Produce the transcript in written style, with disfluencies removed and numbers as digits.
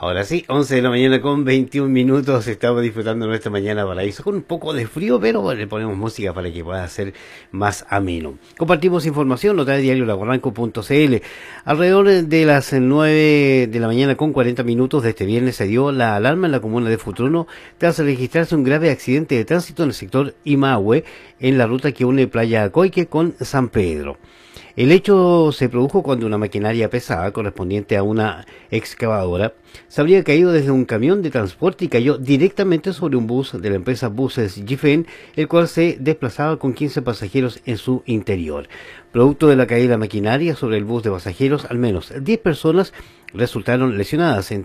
Ahora sí, 11 de la mañana con 21 minutos, estamos disfrutando nuestra mañana paraíso con un poco de frío, pero le ponemos música para que pueda ser más ameno. Compartimos información, lo trae diario laguarranco.cl. Alrededor de las 9 de la mañana con 40 minutos de este viernes se dio la alarma en la comuna de Futrono tras registrarse un grave accidente de tránsito en el sector Imahue, en la ruta que une Playa Coique con San Pedro. El hecho se produjo cuando una maquinaria pesada correspondiente a una excavadora se habría caído desde un camión de transporte y cayó directamente sobre un bus de la empresa Buses Gifen, el cual se desplazaba con 15 pasajeros en su interior. Producto de la caída de la maquinaria sobre el bus de pasajeros, al menos 10 personas resultaron lesionadas,